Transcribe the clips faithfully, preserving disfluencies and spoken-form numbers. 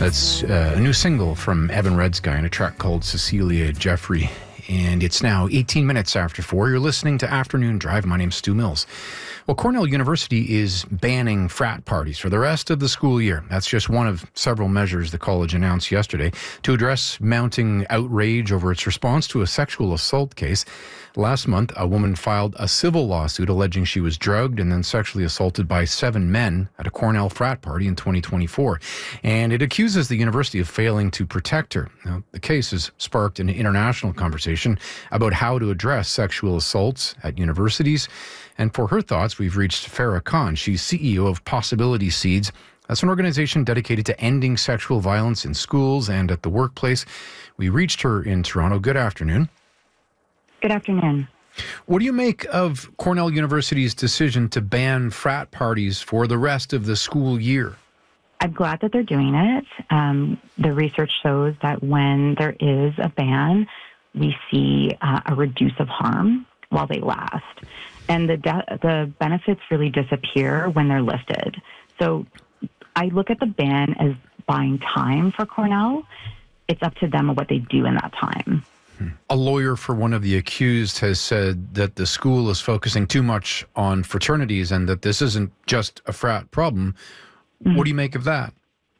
That's uh, a new single from Evan Redsky and a track called Cecilia Jeffrey. And it's now eighteen minutes after four. You're listening to Afternoon Drive. My name's Stu Mills. Well, Cornell University is banning frat parties for the rest of the school year. That's just one of several measures the college announced yesterday to address mounting outrage over its response to a sexual assault case. Last month, a woman filed a civil lawsuit alleging she was drugged and then sexually assaulted by seven men at a Cornell frat party in twenty twenty-four. And it accuses the university of failing to protect her. Now, the case has sparked an international conversation about how to address sexual assaults at universities. And for her thoughts, we've reached Farah Khan. She's C E O of Possibility Seeds. That's an organization dedicated to ending sexual violence in schools and at the workplace. We reached her in Toronto. Good afternoon. Good afternoon. What do you make of Cornell University's decision to ban frat parties for the rest of the school year? I'm glad that they're doing it. Um, the research shows that when there is a ban, we see uh, a reduce of harm while they last. And the de- the benefits really disappear when they're lifted. So I look at the ban as buying time for Cornell. It's up to them what they do in that time. A lawyer for one of the accused has said that the school is focusing too much on fraternities and that this isn't just a frat problem. Mm-hmm. What do you make of that?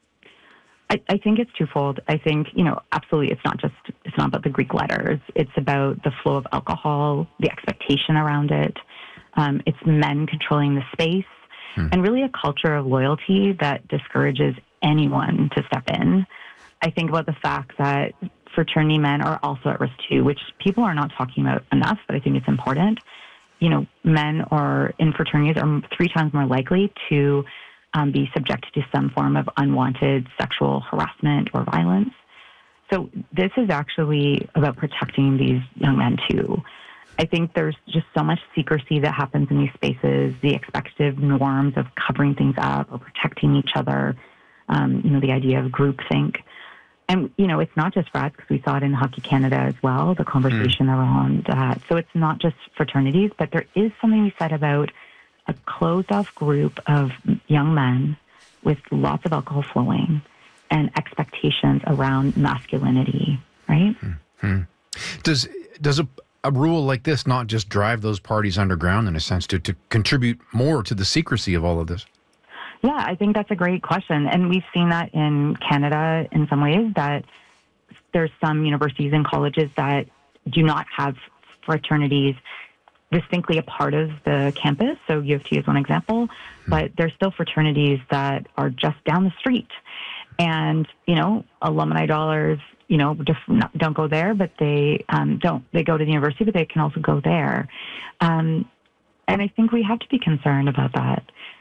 I, I think it's twofold. I think, you know, absolutely it's not just, it's not about the Greek letters. It's about the flow of alcohol, the expectation around it. Um, it's men controlling the space hmm. and really a culture of loyalty that discourages anyone to step in. I think about the fact that fraternity men are also at risk too, which people are not talking about enough, but I think it's important. You know, men are in fraternities are three times more likely to um, be subjected to some form of unwanted sexual harassment or violence. So this is actually about protecting these young men too. I think there's just so much secrecy that happens in these spaces, the expected norms of covering things up or protecting each other, um, you know, the idea of groupthink. And, you know, it's not just frats, because we saw it in Hockey Canada as well, the conversation mm. around that. So it's not just fraternities, but there is something we said about a closed-off group of young men with lots of alcohol flowing and expectations around masculinity, right? Mm-hmm. Does does a, a rule like this not just drive those parties underground, in a sense, to, to contribute more to the secrecy of all of this? Yeah, I think that's a great question. And we've seen that in Canada in some ways, that there's some universities and colleges that do not have fraternities distinctly a part of the campus. So U of T is one example, mm-hmm. but there's still fraternities that are just down the street. And, you know, alumni dollars, you know, don't go there, but they um, don't, they go to the university, but they can also go there. Um, and I think we have to be concerned about that.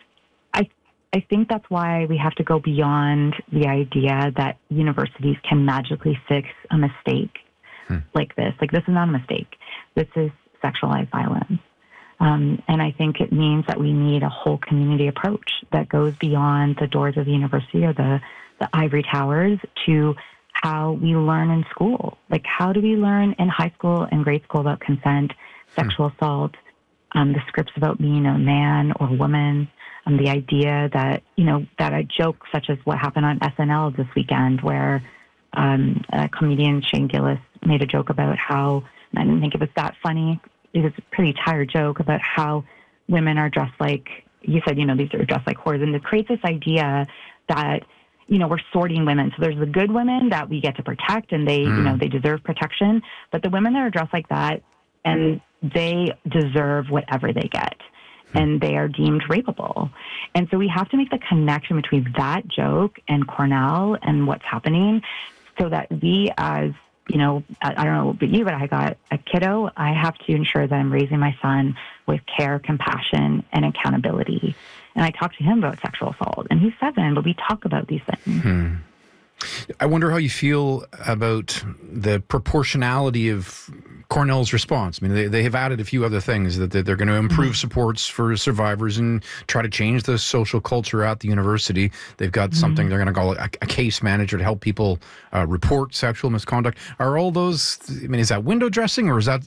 I think that's why we have to go beyond the idea that universities can magically fix a mistake hmm. like this. Like, this is not a mistake. This is sexualized violence. Um, and I think it means that we need a whole community approach that goes beyond the doors of the university or the, the ivory towers to how we learn in school. Like, how do we learn in high school and grade school about consent, sexual hmm. assault, um, the scripts about being a man or woman, Um, the idea that, you know, that a joke such as what happened on S N L this weekend, where um, a comedian, Shane Gillis, made a joke about how, and I didn't think it was that funny, it was a pretty tired joke about how women are dressed like, you said, you know, these are dressed like whores. And it creates this idea that, you know, we're sorting women. So there's the good women that we get to protect and they, mm. you know, they deserve protection. But the women that are dressed like that, and they deserve whatever they get. And they are deemed rapeable. And so we have to make the connection between that joke and Cornell and what's happening so that we as, you know, I, I don't know about you, but I got a kiddo. I have to ensure that I'm raising my son with care, compassion, and accountability. And I talked to him about sexual assault. And he's seven, but we talk about these things. Hmm. I wonder how you feel about the proportionality of Cornell's response. I mean, they, they have added a few other things that they're going to improve mm-hmm. supports for survivors and try to change the social culture at the university. They've got mm-hmm. something they're going to call a, a case manager to help people uh, report sexual misconduct. Are all those, I mean, is that window dressing or is that